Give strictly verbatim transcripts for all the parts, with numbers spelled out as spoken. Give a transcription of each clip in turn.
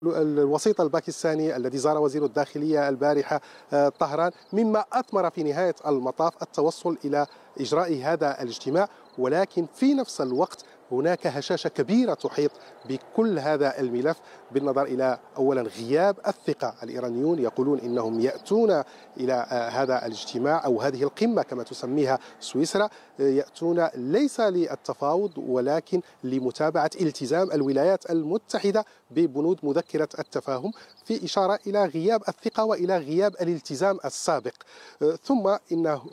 الوسيط الباكستاني الذي زار وزير الداخلية البارحة طهران، مما أثمر في نهاية المطاف التوصل إلى إجراء هذا الاجتماع. ولكن في نفس الوقت هناك هشاشة كبيرة تحيط بكل هذا الملف، بالنظر إلى أولا غياب الثقة. الإيرانيون يقولون إنهم يأتون إلى هذا الاجتماع أو هذه القمة كما تسميها سويسرا، يأتون ليس للتفاوض ولكن لمتابعة التزام الولايات المتحدة ببنود مذكرة التفاهم، في إشارة إلى غياب الثقة وإلى غياب الالتزام السابق. ثم إن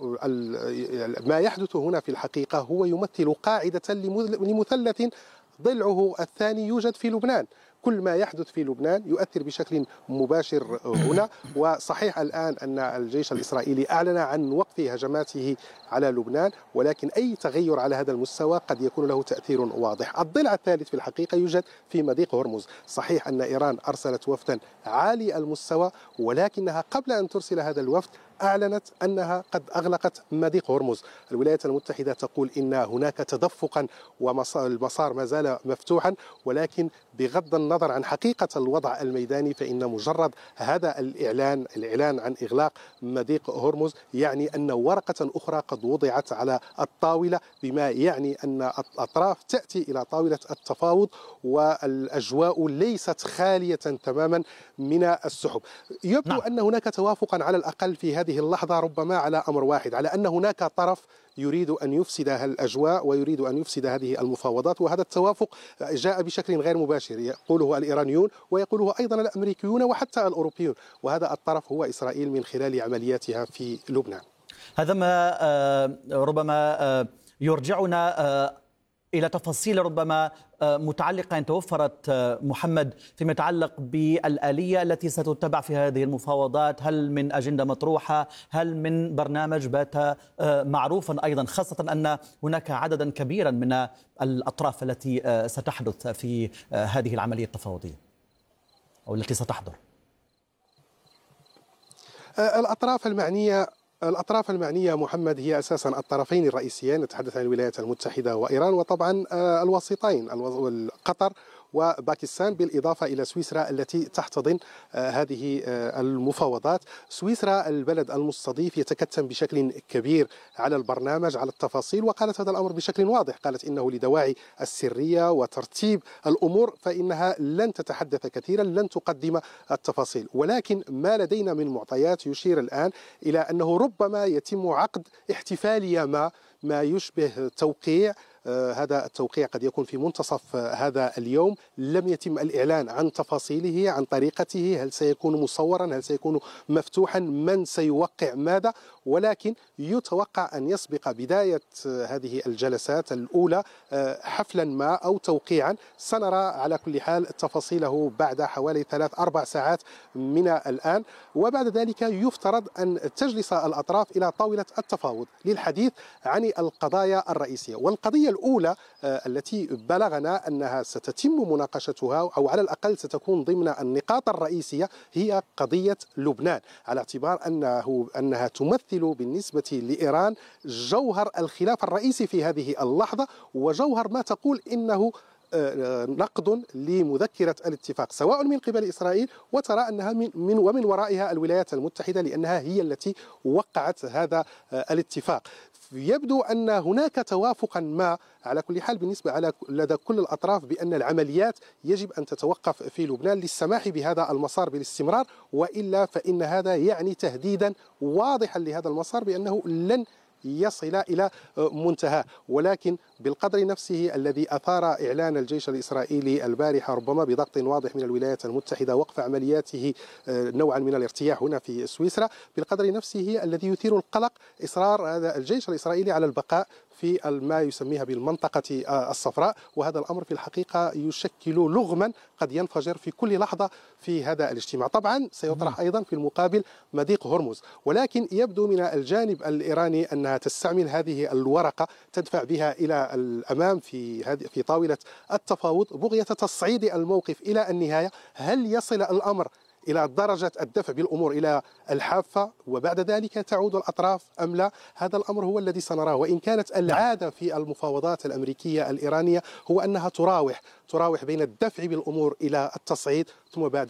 ما يحدث هنا في الحقيقة هو يمثل قاعدة لمثلث ضلعه الثاني يوجد في لبنان. كل ما يحدث في لبنان يؤثر بشكل مباشر هنا. وصحيح الآن أن الجيش الإسرائيلي أعلن عن وقف هجماته على لبنان، ولكن أي تغير على هذا المستوى قد يكون له تأثير واضح. الضلع الثالث في الحقيقة يوجد في مضيق هرمز. صحيح أن إيران أرسلت وفدا عالي المستوى، ولكنها قبل أن ترسل هذا الوفد أعلنت أنها قد أغلقت مضيق هرمز. الولايات المتحدة تقول إن هناك تدفقا والمسار ما زال مفتوحا، ولكن بغض النظر عن حقيقة الوضع الميداني فإن مجرد هذا الإعلان الإعلان عن إغلاق مضيق هرمز يعني أن ورقة أخرى قد وضعت على الطاولة، بما يعني أن الأطراف تأتي إلى طاولة التفاوض والأجواء ليست خالية تماما من السحب. يبدو نعم. أن هناك توافقا على الأقل في هذه اللحظة ربما على أمر واحد، على أن هناك طرف يريد أن يفسد الأجواء ويريد أن يفسد هذه المفاوضات، وهذا التوافق جاء بشكل غير مباشر يقوله الإيرانيون ويقوله أيضا الأمريكيون وحتى الأوروبيون، وهذا الطرف هو إسرائيل من خلال عملياتها في لبنان. هذا ما ربما يرجعنا إلى تفاصيل ربما متعلقة إن توفرت محمد فيما يتعلق بالآلية التي ستتبع في هذه المفاوضات. هل من أجندة مطروحة؟ هل من برنامج بات معروفا أيضا، خاصة أن هناك عددا كبيرا من الأطراف التي ستحدث في هذه العملية التفاوضية أو التي ستحضر؟ الأطراف المعنية الأطراف المعنية محمد هي أساسا الطرفين الرئيسيين، نتحدث عن الولايات المتحدة وإيران، وطبعا الوسيطين قطر وباكستان، بالإضافة إلى سويسرا التي تحتضن هذه المفاوضات. سويسرا البلد المستضيف يتكتم بشكل كبير على البرنامج، على التفاصيل، وقالت هذا الأمر بشكل واضح. قالت إنه لدواعي السرية وترتيب الأمور فإنها لن تتحدث كثيرا، لن تقدم التفاصيل، ولكن ما لدينا من معطيات يشير الآن إلى أنه ربما يتم عقد احتفالية ما ما يشبه توقيع. آه هذا التوقيع قد يكون في منتصف آه هذا اليوم. لم يتم الإعلان عن تفاصيله، عن طريقته، هل سيكون مصورا، هل سيكون مفتوحا، من سيوقع ماذا، ولكن يتوقع أن يسبق بداية آه هذه الجلسات الأولى آه حفلا ما أو توقيعا. سنرى على كل حال تفاصيله بعد حوالي ثلاث أربع ساعات من الآن، وبعد ذلك يفترض أن تجلس الأطراف إلى طاولة التفاوض للحديث عن القضايا الرئيسية. والقضية الأولى التي بلغنا أنها ستتم مناقشتها أو على الأقل ستكون ضمن النقاط الرئيسية هي قضية لبنان، على اعتبار أنه أنها تمثل بالنسبة لإيران جوهر الخلاف الرئيسي في هذه اللحظة، وجوهر ما تقول إنه نقد لمذكرة الاتفاق سواء من قبل إسرائيل، وترى أنها من, من ومن ورائها الولايات المتحدة لأنها هي التي وقعت هذا الاتفاق. يبدو أن هناك توافقا ما على كل حال بالنسبة على لدى كل الأطراف بأن العمليات يجب أن تتوقف في لبنان للسماح بهذا المسار بالاستمرار، وإلا فإن هذا يعني تهديدا واضحا لهذا المسار بأنه لن يصل إلى منتهى. ولكن بالقدر نفسه الذي أثار إعلان الجيش الإسرائيلي البارحة ربما بضغط واضح من الولايات المتحدة وقف عملياته نوعا من الارتياح هنا في سويسرا، بالقدر نفسه الذي يثير القلق إصرار هذا الجيش الإسرائيلي على البقاء في ما يسميها بالمنطقة الصفراء، وهذا الأمر في الحقيقة يشكل لغما قد ينفجر في كل لحظة في هذا الاجتماع. طبعا سيطرح أيضا في المقابل مضيق هرمز، ولكن يبدو من الجانب الإيراني أنها تستعمل هذه الورقة تدفع بها إلى الأمام في هذه في طاولة التفاوض بغية تصعيد الموقف إلى النهاية. هل يصل الأمر إلى درجة الدفع بالأمور إلى الحافة وبعد ذلك تعود الأطراف أم لا؟ هذا الأمر هو الذي سنراه. وإن كانت العادة في المفاوضات الأمريكية الإيرانية هو أنها تراوح تراوح بين الدفع بالأمور إلى التصعيد ثم بعد